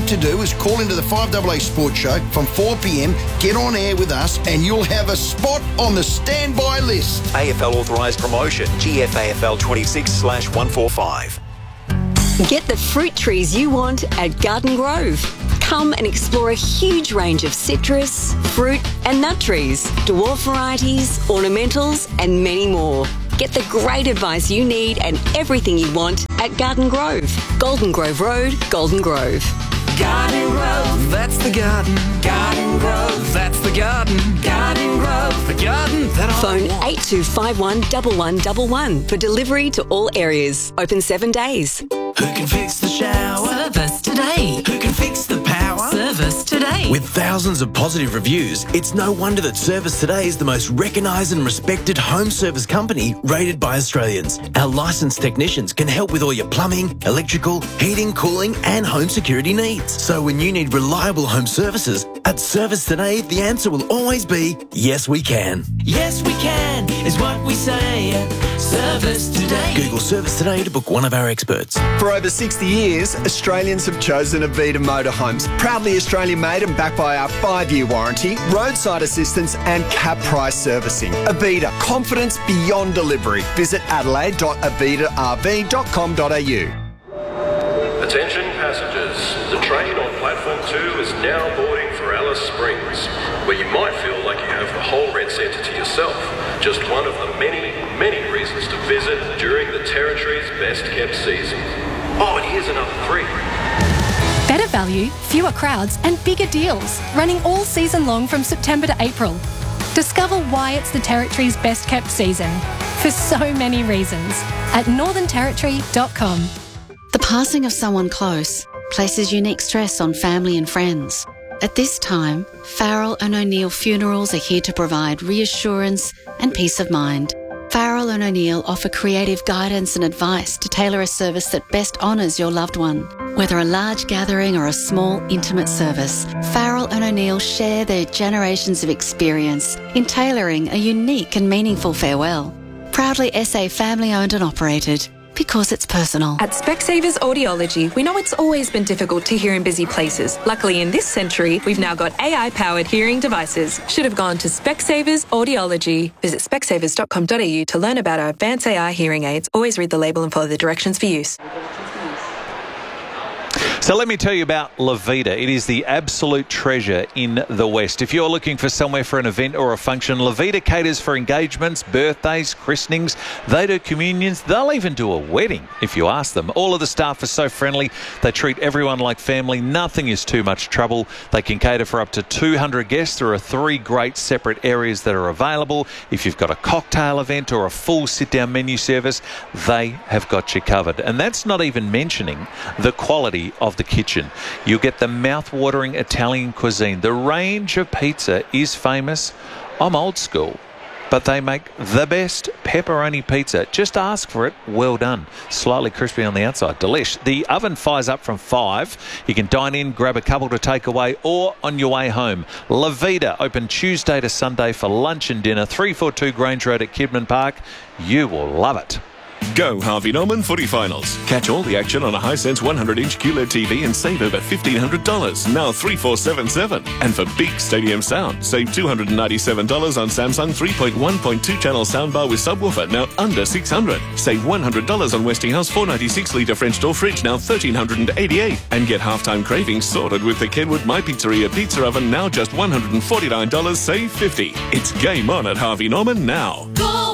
to do is call into the 5AA Sports Show from 4 p.m, get on air with us, and you'll have a spot on the standby list. AFL authorised promotion, GFAFL 26/145. Get the fruit trees you want at Garden Grove. Come and explore a huge range of citrus, fruit and nut trees, dwarf varieties, ornamentals and many more. Get the great advice you need and everything you want at Garden Grove. Golden Grove Road, Golden Grove. Garden Grove, that's the garden. Garden Grove, that's the garden. Garden Grove, the garden that I Phone want. 8251 1111 for delivery to all areas. Open 7 days. Who can fix the shower? Service today. Who can fix the power? Service today. With thousands of positive reviews, it's no wonder that Service Today is the most recognised and respected home service company rated by Australians. Our licensed technicians can help with all your plumbing, electrical, heating, cooling and home security needs. So when you need reliable home services, at Service Today, the answer will always be, yes we can. Yes we can, is what we say at Service Today. Google Service Today to book one of our experts. For over 60 years, Australians have chosen Avita Motorhomes. Proudly Australian made and backed by our 5-year warranty, roadside assistance and cap price servicing. Avita, confidence beyond delivery. Visit adelaide.avita.com.au. Attention passengers, the train on platform 2 is now boarding for Alice Springs, where you might feel like you have the whole Red Centre to yourself. Just one of the many, many reasons to visit during the Territory's best kept season. Oh, and here's another 3. Better value, fewer crowds and bigger deals, running all season long from September to April. Discover why it's the Territory's best kept season, for so many reasons, at northernterritory.com. The passing of someone close places unique stress on family and friends. At this time, Farrell and O'Neill Funerals are here to provide reassurance and peace of mind. Farrell and O'Neill offer creative guidance and advice to tailor a service that best honours your loved one. Whether a large gathering or a small, intimate service, Farrell and O'Neill share their generations of experience in tailoring a unique and meaningful farewell. Proudly SA family-owned and operated. Because it's personal. At Specsavers Audiology, we know it's always been difficult to hear in busy places. Luckily, in this century, we've now got AI-powered hearing devices. Should have gone to Specsavers Audiology. Visit specsavers.com.au to learn about our advanced AI hearing aids. Always read the label and follow the directions for use. So let me tell you about Levita. It is the absolute treasure in the West. If you're looking for somewhere for an event or a function, Levita caters for engagements, birthdays, christenings. They do communions. They'll even do a wedding if you ask them. All of the staff are so friendly. They treat everyone like family. Nothing is too much trouble. They can cater for up to 200 guests. There are 3 great separate areas that are available. If you've got a cocktail event or a full sit-down menu service, they have got you covered. And that's not even mentioning the quality of the kitchen. You'll get the mouth-watering Italian cuisine. The range of pizza is famous. I'm old school, but they make the best pepperoni pizza. Just ask for it. Well done. Slightly crispy on the outside. Delish. The oven fires up from 5. You can dine in, grab a couple to take away, or on your way home. Levita, open Tuesday to Sunday for lunch and dinner. 342 Grange Road at Kidman Park. You will love it. Go Harvey Norman Footy Finals. Catch all the action on a Hisense 100-inch QLED TV and save over $1,500, now $3,477. And for big stadium sound, save $297 on Samsung 3.1.2 channel soundbar with subwoofer, now under $600. Save $100 on Westinghouse 496-litre French door fridge, now $1,388. And get halftime cravings sorted with the Kenwood My Pizzeria pizza oven, now just $149, save $50. It's game on at Harvey Norman now.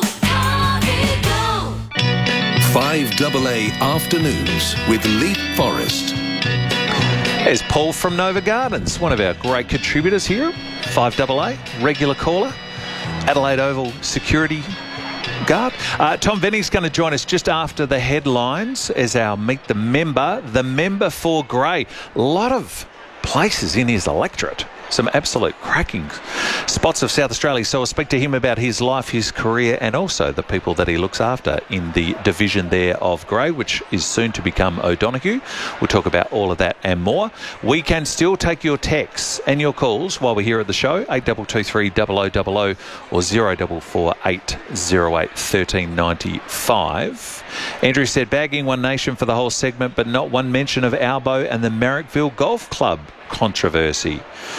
5AA Afternoons with Leaf Forest. There's Paul from Nova Gardens, one of our great contributors here. 5AA, regular caller. Adelaide Oval security guard. Tom Venny's going to join us just after the headlines as our Meet the Member for Grey. A lot of places in his electorate some absolute cracking spots of South Australia. So I'll speak to him about his life, his career, and also the people that he looks after in the division there of Grey, which is soon to become O'Donoghue. We'll talk about all of that and more. We can still take your texts and your calls while we're here at the show, 8223 0000 or 0448 08 1395. Andrew said, bagging One Nation for the whole segment, but not one mention of Albo and the Marrickville Golf Club controversy.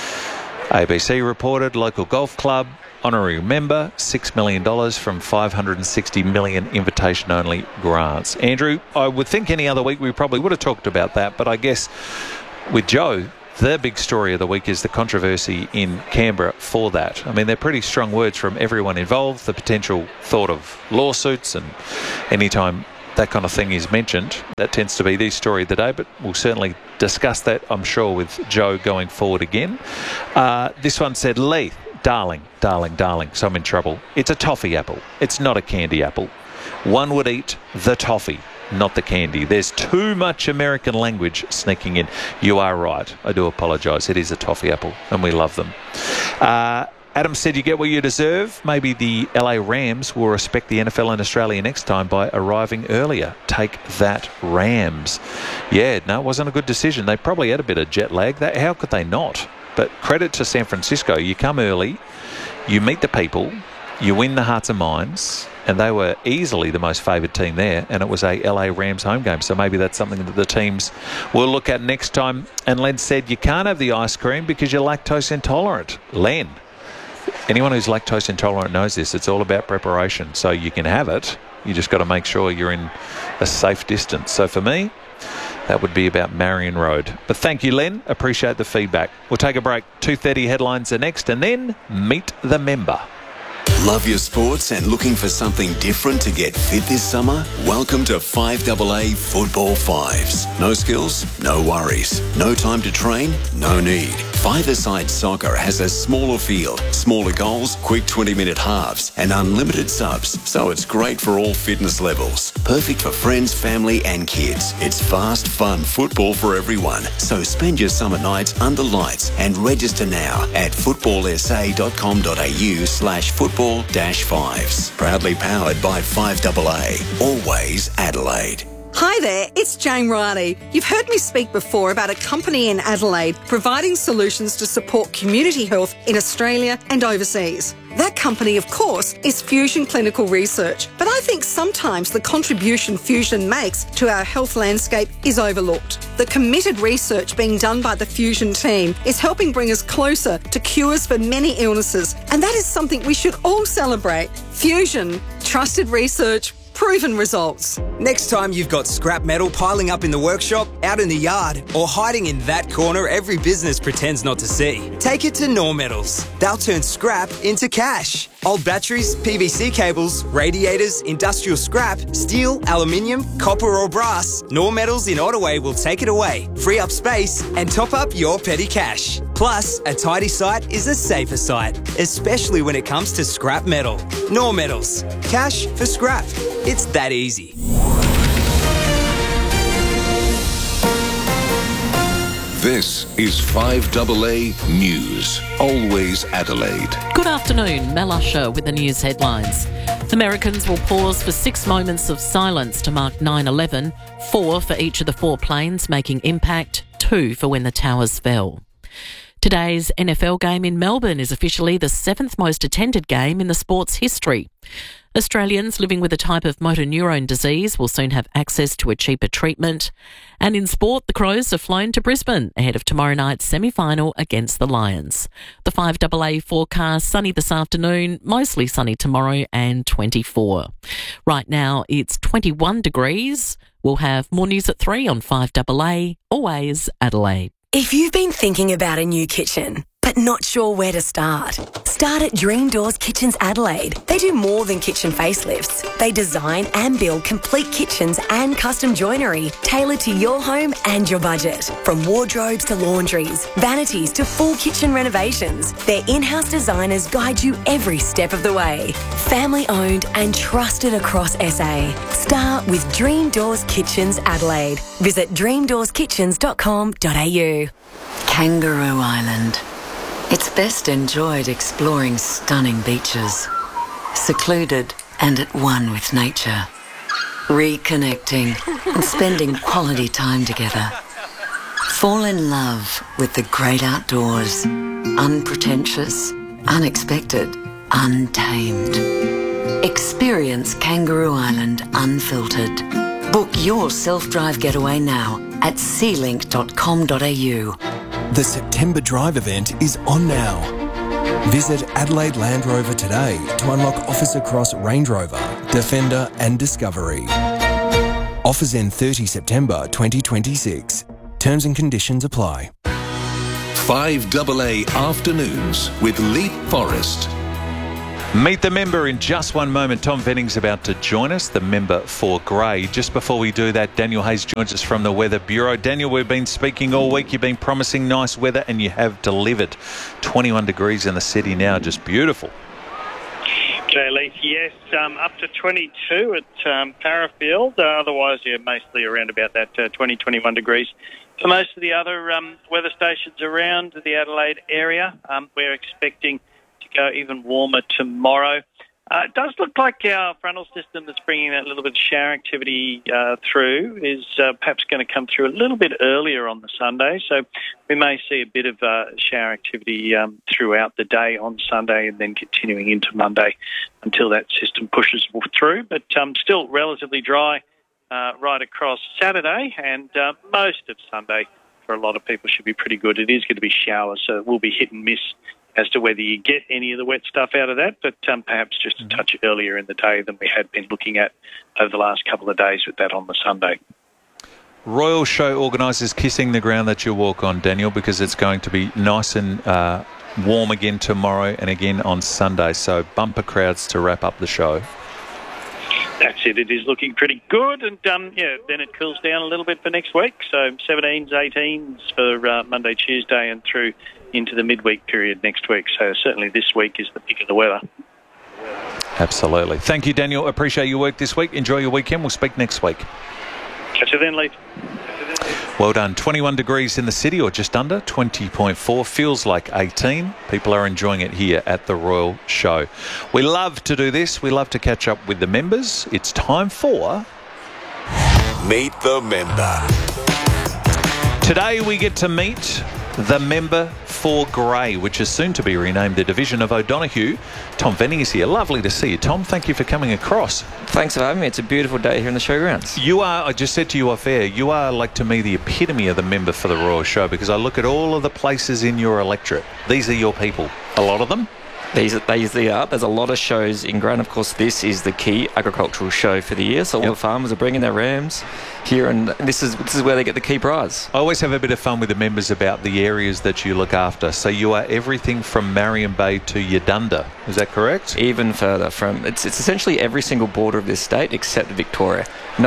ABC reported local golf club, honorary member, $6 million from $560 million invitation-only grants. Andrew, I would think any other week we probably would have talked about that, but I guess with Joe, the big story of the week is the controversy in Canberra for that. I mean, they're pretty strong words from everyone involved, the potential thought of lawsuits, and anytime that kind of thing is mentioned, that tends to be the story of the day, but we'll certainly discuss that, I'm sure, with Joe going forward again. This one said, Lee, darling, so I'm in trouble. It's a toffee apple. It's not a candy apple. One would eat the toffee, not the candy. There's too much American language sneaking in. You are right. I do apologise. It is a toffee apple, and we love them. Adam said, you get what you deserve. Maybe the LA Rams will respect the NFL in Australia next time by arriving earlier. Take that, Rams. Yeah, no, it wasn't a good decision. They probably had a bit of jet lag. How could they not? But credit to San Francisco. You come early, you meet the people, you win the hearts and minds, and they were easily the most favoured team there, and it was a LA Rams home game. So maybe that's something that the teams will look at next time. And Len said, you can't have the ice cream because you're lactose intolerant. Len. Anyone who's lactose intolerant knows this. It's all about preparation. So you can have it. You just got to make sure you're in a safe distance. So for me, that would be about Marion Road. But thank you, Len. Appreciate the feedback. We'll take a break. 2:30 headlines are next, and then meet the member. Love your sports and looking for something different to get fit this summer? Welcome to 5AA Football Fives. No skills? No worries. No time to train? No need. Five-a-side soccer has a smaller field, smaller goals, quick 20-minute halves, and unlimited subs, so it's great for all fitness levels. Perfect for friends, family, and kids. It's fast, fun football for everyone. So spend your summer nights under lights and register now at footballsa.com.au/football-fives. Proudly powered by 5AA. Always Adelaide. Hi there, it's Jane Riley. You've heard me speak before about a company in Adelaide providing solutions to support community health in Australia and overseas. That company, of course, is Fusion Clinical Research, but I think sometimes the contribution Fusion makes to our health landscape is overlooked. The committed research being done by the Fusion team is helping bring us closer to cures for many illnesses, and that is something we should all celebrate. Fusion, trusted research, proven results. Next time you've got scrap metal piling up in the workshop, out in the yard, or hiding in that corner every business pretends not to see, take it to Nor Metals. They'll turn scrap into cash. Old batteries, PVC cables, radiators, industrial scrap, steel, aluminium, copper or brass, Nor Metals in Ottaway will take it away, free up space and top up your petty cash. Plus, a tidy site is a safer site, especially when it comes to scrap metal. Nor Metals. Cash for scrap. It's that easy. This is 5AA News. Always Adelaide. Good afternoon, Mel Usher with the news headlines. Americans will pause for 6 moments of silence to mark 9/11, 4 for each of the 4 planes making impact, 2 for when the towers fell. Today's NFL game in Melbourne is officially the 7th most attended game in the sport's history. Australians living with a type of motor neurone disease will soon have access to a cheaper treatment. And in sport, the Crows have flown to Brisbane ahead of tomorrow night's semi-final against the Lions. The 5AA forecast, sunny this afternoon, mostly sunny tomorrow and 24. Right now, it's 21 degrees. We'll have more news at 3 on 5AA, always Adelaide. If you've been thinking about a new kitchen, but not sure where to start at Dream Doors Kitchens Adelaide. They do more than kitchen facelifts. They design and build complete kitchens and custom joinery tailored to your home and your budget. From wardrobes to laundries, vanities to full kitchen renovations, their in-house designers guide you every step of the way. Family owned and trusted across SA. Start with Dream Doors Kitchens Adelaide. Visit dreamdoorskitchens.com.au. Kangaroo Island. It's best enjoyed exploring stunning beaches, secluded and at one with nature, reconnecting and spending quality time together. Fall in love with the great outdoors, unpretentious, unexpected, untamed. Experience Kangaroo Island unfiltered. Book your self-drive getaway now at sealink.com.au. The September Drive event is on now. Visit Adelaide Land Rover today to unlock offers across Range Rover, Defender and Discovery. Offers end 30 September 2026. Terms and conditions apply. 5AA Afternoons with Leap Forest. Meet the member in just one moment. Tom Venning's about to join us, the member for Grey. Just before we do that, Daniel Hayes joins us from the Weather Bureau. Daniel, we've been speaking all week. You've been promising nice weather and you have delivered. 21 degrees in the city now, just beautiful. G'day, Leith. Yes, up to 22 at Parafield. Otherwise, mostly around about that 20, 21 degrees. For most of the other weather stations around the Adelaide area, we're expecting go even warmer tomorrow. It does look like our frontal system that's bringing that little bit of shower activity through is perhaps going to come through a little bit earlier on the Sunday. So we may see a bit of shower activity throughout the day on Sunday and then continuing into Monday until that system pushes through. But still relatively dry right across Saturday, and most of Sunday for a lot of people should be pretty good. It is going to be showers, so it will be hit and miss as to whether you get any of the wet stuff out of that, but perhaps just a touch earlier in the day than we had been looking at over the last couple of days with that on the Sunday. Royal Show organisers kissing the ground that you walk on, Daniel, because it's going to be nice and warm again tomorrow and again on Sunday, so bumper crowds to wrap up the show. That's it. It is looking pretty good, and then it cools down a little bit for next week, so 17s, 18s for Monday, Tuesday and through into the midweek period next week. So certainly this week is the peak of the weather. Absolutely. Thank you, Daniel. Appreciate your work this week. Enjoy your weekend. We'll speak next week. Catch you then, Leith. Well done. 21 degrees in the city, or just under, 20.4. Feels like 18. People are enjoying it here at the Royal Show. We love to do this. We love to catch up with the members. It's time for Meet the Member. Today we get to meet the member for Grey, which is soon to be renamed the Division of O'Donoghue. Tom Venning is here. Lovely to see you, Tom. Thank you for coming across. Thanks for having me. It's a beautiful day here in the showgrounds. You are, I just said to you off air, you are, like, to me, the epitome of the member for the Royal Show, because I look at all of the places in your electorate. These are your people. A lot of them. They usually are. There's a lot of shows in Grey, and of course this is the key agricultural show for the year, so all the farmers are bringing their rams here, and this is where they get the key prize. I always have a bit of fun with the members about the areas that you look after. So you are everything from Marion Bay to Yadunda, is that correct? Even further. It's essentially every single border of this state except Victoria.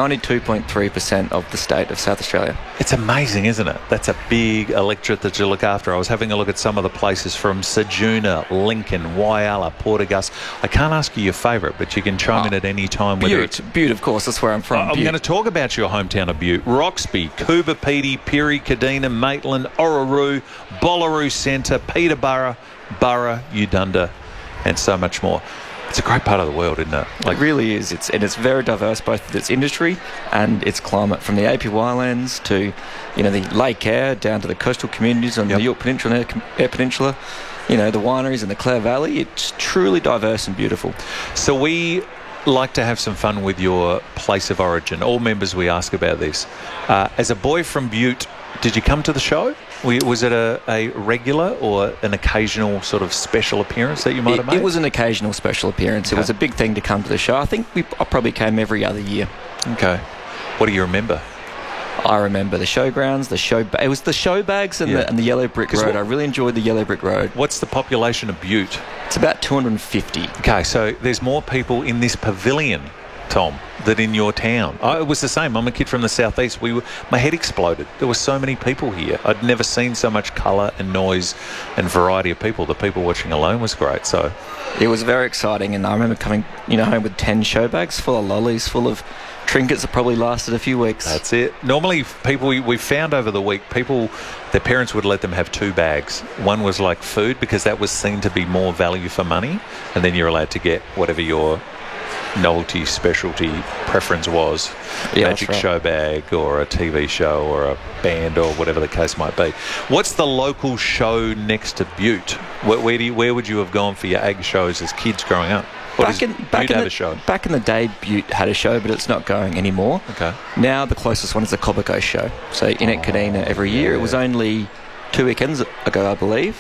92.3% of the state of South Australia. It's amazing, isn't it? That's a big electorate that you look after. I was having a look at some of the places from Ceduna, Lincoln, Whyalla, Port Augusta. I can't ask you your favourite, but you can chime in at any time. Butte, of course, that's where I'm from. I'm going to talk about your hometown of Butte. Roxby, Coober Pedy, Pirrie, Kadina, Maitland, Orroroo, Bollaroo Centre, Peterborough, Burra, Yadunda, and so much more. It's a great part of the world, isn't it? It really is. It's very diverse, both with its industry and its climate, from the APY lands to, the Lake Eyre, down to the coastal communities on the Yorke Peninsula and Eyre Peninsula, the wineries in the Clare Valley. It's truly diverse and beautiful. So we like to have some fun with your place of origin. All members, we ask about this. As a boy from Butte, did you come to the show? Was it a regular or an occasional sort of special appearance that you might have made? It was an occasional special appearance. Okay. It was a big thing to come to the show. I think I probably came every other year. Okay. What do you remember? I remember the showgrounds, it was the show bags and the yellow brick road. I really enjoyed the yellow brick road. What's the population of Butte? It's about 250. Okay, so there's more people in this pavilion, Tom, than in your town. It was the same. I'm a kid from the southeast. My head exploded. There were so many people here. I'd never seen so much colour and noise and variety of people. The people watching alone was great. So it was very exciting, and I remember coming, home with 10 show bags full of lollies, full of trinkets that probably lasted a few weeks. That's it. Normally, people we found over the week, their parents would let them have 2 bags. One was like food, because that was seen to be more value for money, and then you're allowed to get whatever your novelty specialty preference was, magic show bag or a TV show or a band or whatever the case might be. What's the local show next to Butte? Where would you have gone for your ag shows as kids growing up? Back in the day, Butte had a show, but it's not going anymore. Okay. Now the closest one is the Cobico show. So in at Kadina every year. It was only 2 weekends ago, I believe.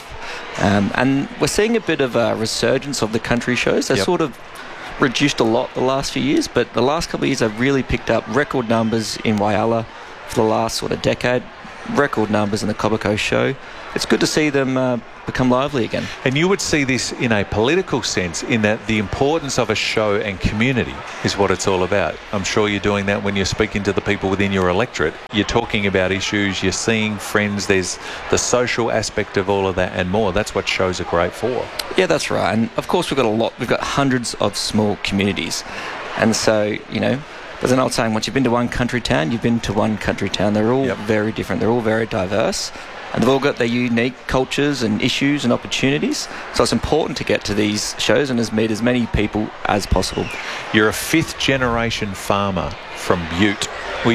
And we're seeing a bit of a resurgence of the country shows. They're sort of reduced a lot the last few years, but the last couple of years have really picked up record numbers in Whyalla for the last sort of decade, record numbers in the Cobico show. It's good to see them become lively again. And you would see this in a political sense, in that the importance of a show and community is what it's all about. I'm sure you're doing that when you're speaking to the people within your electorate. You're talking about issues, you're seeing friends, there's the social aspect of all of that and more. That's what shows are great for. Yeah, that's right. And of course we've got hundreds of small communities. And so, there's an old saying, once you've been to one country town, you've been to one country town. They're all very different. They're all very diverse. And they've all got their unique cultures and issues and opportunities. So it's important to get to these shows and meet as many people as possible. You're a 5th generation farmer from Butte.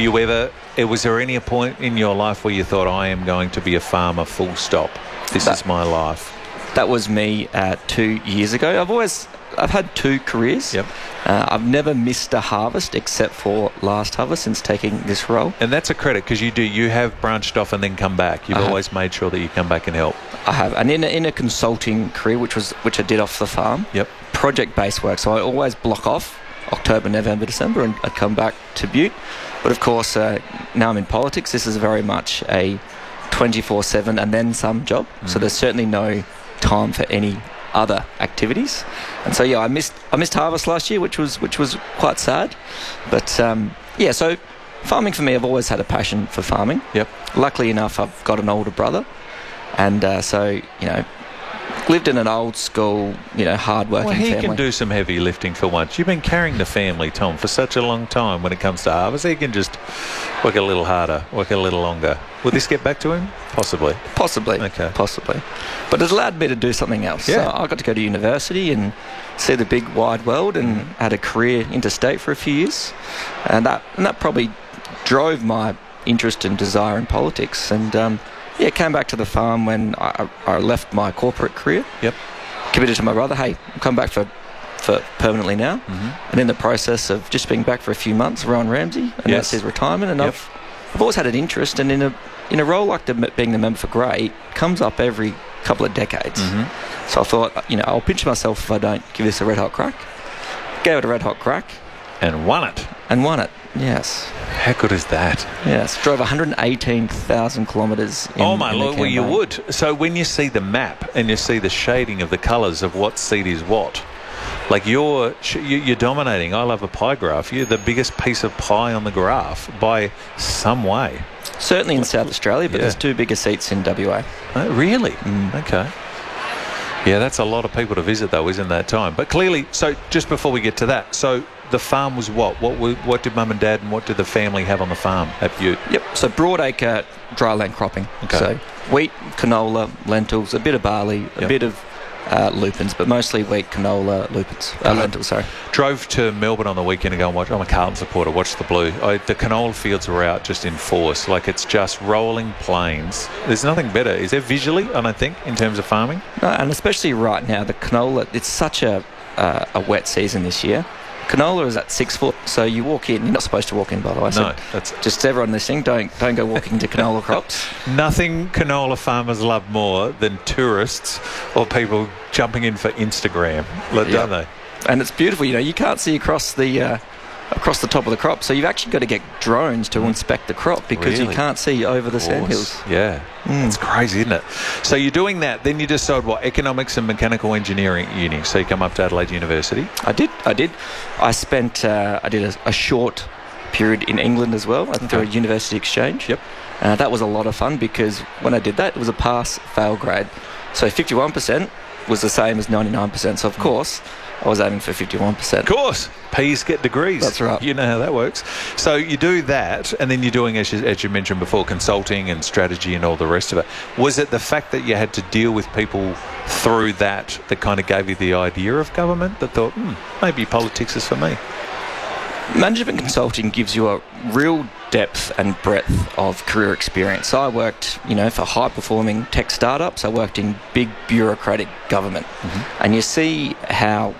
Was there any point in your life where you thought, I am going to be a farmer, full stop? This is my life. That was me 2 years ago. I've had 2 careers. Yep. I've never missed a harvest except for last harvest since taking this role. And that's a credit, because you have branched off and then come back. You've always made sure that you come back and help. I have. And in a consulting career, which I did off the farm, project-based work. So I always block off October, November, December, and I'd come back to Butte. But of course, now I'm in politics. This is very much a 24/7 and then some job. Mm-hmm. So there's certainly no time for any other activities. And so I missed harvest last year, which was quite sad. But so farming for me, I've always had a passion for farming. Yep. Luckily enough, I've got an older brother, and lived in an old school, hard-working family. He can do some heavy lifting for once. You've been carrying the family, Tom, for such a long time when it comes to harvest. He can just work a little harder, work a little longer. Will this get back to him? Possibly. Okay. Possibly. But it allowed me to do something else. Yeah. So I got to go to university and see the big wide world, and had a career interstate for a few years. And that probably drove my interest and desire in politics. And came back to the farm when I left my corporate career. Yep. Committed to my brother, hey, come back for permanently now. Mm-hmm. And in the process of just being back for a few months, Rowan Ramsey announced his retirement, and I've always had an interest, and in a role like being the member for Grey, it comes up every couple of decades. Mm-hmm. So I thought, I'll pinch myself if I don't give this a red hot crack. Gave it a red hot crack. And won it. Yes. How good is that? Yes. Drove 118,000 kilometres in Oh, my Lord, well, you campaign. would. So when you see the map and you see the shading of the colours of what seed is what, like you're dominating. I love a pie graph. You're the biggest piece of pie on the graph by some way. Certainly in South Australia, but there's 2 bigger seats in WA. Oh, really? Okay. Yeah, that's a lot of people to visit, though, isn't that time? But clearly, so just before we get to that, so the farm was what? What did Mum and Dad and what did the family have on the farm at Butte? Yep, so broadacre dryland cropping. Okay. So wheat, canola, lentils, a bit of barley, a bit of lupins, but mostly wheat, canola, lupins, lentils, sorry. Drove to Melbourne on the weekend to go and watch. I'm a Carlton supporter. Watch the Blue. The canola fields were out just in force. Like, it's just rolling plains. There's nothing better. Is there visually, I don't think, in terms of farming? No, and especially right now, the canola, it's such a wet season this year. Canola is at 6 foot, so you walk in. You're not supposed to walk in, by the way. No, that's just everyone listening. Don't go walking to canola crops. Nothing canola farmers love more than tourists or people jumping in for Instagram, don't they? And it's beautiful. You can't see across the top of the crop, so you've actually got to get drones to inspect the crop because you can't see over the sandhills. Yeah, it's crazy, isn't it? So you're doing that, then you decide economics and mechanical engineering at uni. So you come up to Adelaide University. I did. I spent I did a short period in England as well through a university exchange. Yep. That was a lot of fun because when I did that, it was a pass-fail grade. So 51% was the same as 99%. So, of course, I was aiming for 51%. Of course. P's get degrees. That's right. You know how that works. So you do that, and then you're doing, as you mentioned before, consulting and strategy and all the rest of it. Was it the fact that you had to deal with people through that kind of gave you the idea of government, that thought, maybe politics is for me? Management consulting gives you a real depth and breadth of career experience. So I worked, for high-performing tech startups. I worked in big bureaucratic government, and you see how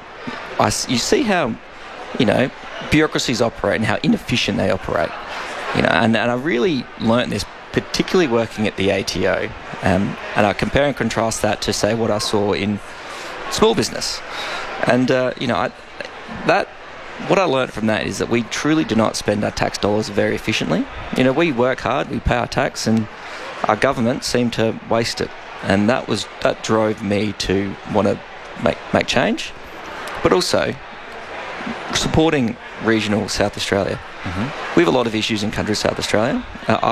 bureaucracies operate and how inefficient they operate. And I really learnt this, particularly working at the ATO, and I compare and contrast that to, say, what I saw in small business, and what I learned from that is that we truly do not spend our tax dollars very efficiently. We work hard, we pay our tax, and our government seem to waste it. And that drove me to want to make change, but also supporting regional South Australia. We have a lot of issues in country South Australia.